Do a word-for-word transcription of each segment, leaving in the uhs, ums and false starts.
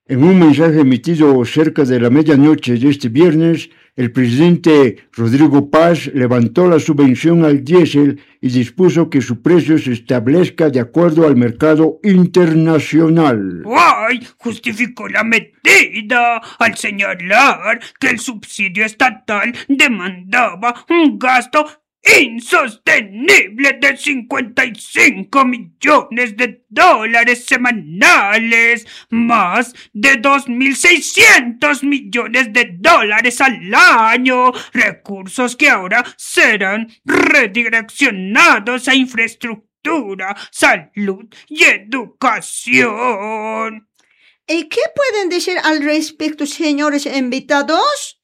En un mensaje emitido cerca de la medianoche de este viernes, el presidente Rodrigo Paz levantó la subvención al diésel y dispuso que su precio se establezca de acuerdo al mercado internacional. ¡Ay! Justificó la medida al señalar que el subsidio estatal demandaba un gasto insostenible de cincuenta y cinco millones de dólares semanales, más de dos mil seiscientos millones de dólares al año, recursos que ahora serán redireccionados a infraestructura, salud y educación. ¿Y qué pueden decir al respecto, señores invitados?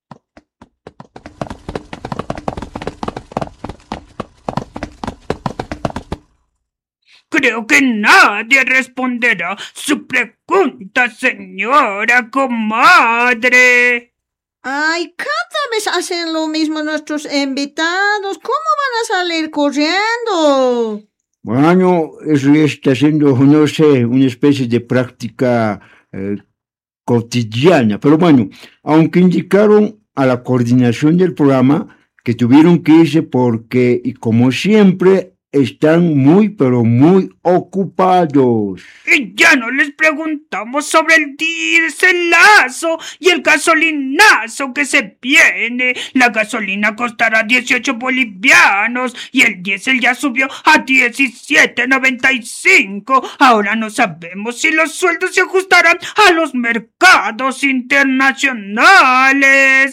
Creo que nadie responderá su pregunta, señora comadre. Ay, cada vez hacen lo mismo nuestros invitados. ¿Cómo van a salir corriendo? Bueno, eso ya está siendo, no sé, una especie de práctica eh, cotidiana. Pero bueno, aunque indicaron a la coordinación del programa que tuvieron que irse porque, y como siempre, están muy, pero muy ocupados. Y ya no les preguntamos sobre el dieselazo y el gasolinazo que se viene. La gasolina costará dieciocho bolivianos y el diésel ya subió a diecisiete noventa y cinco. Ahora no sabemos si los sueldos se ajustarán a los mercados internacionales.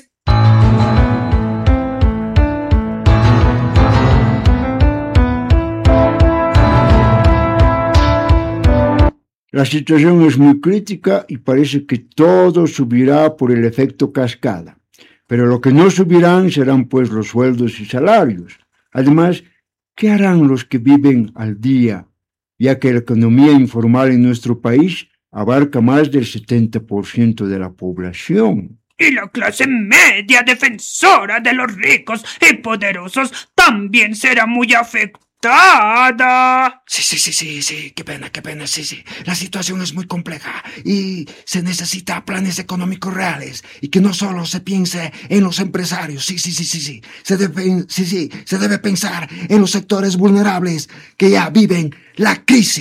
La situación es muy crítica y parece que todo subirá por el efecto cascada. Pero lo que no subirán serán pues los sueldos y salarios. Además, ¿qué harán los que viven al día? Ya que la economía informal en nuestro país abarca más del setenta por ciento de la población. Y la clase media defensora de los ricos y poderosos también será muy afectada. Sí, sí, sí, sí, sí, qué pena, qué pena, sí, sí. La situación es muy compleja y se necesita planes económicos reales y que no solo se piense en los empresarios, sí, sí, sí, sí, sí. Se debe, sí, sí, se debe pensar en los sectores vulnerables que ya viven la crisis.